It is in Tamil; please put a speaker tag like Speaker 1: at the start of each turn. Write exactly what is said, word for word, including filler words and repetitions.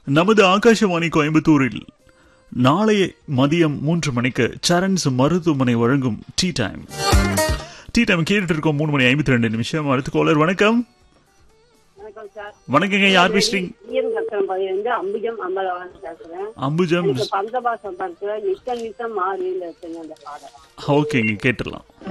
Speaker 1: நமது ஆகாஷவாணி கோயம்புத்தூரில் நாளைய மதியம் மூன்று மணிக்கு சரண்ஸ் மருத்துவமனை வழங்கும் டீ டைம். டீ டைம் கேட்டுட்டு இருக்கோம். மூணு மணி ஐம்பத்தி ரெண்டு நிமிஷம். அடுத்த காலர் வணக்கம். வணக்கங்க, யார் பேசுறீங்க? அம்புஜம். ஓகேங்க, கேட்டுடலாம்.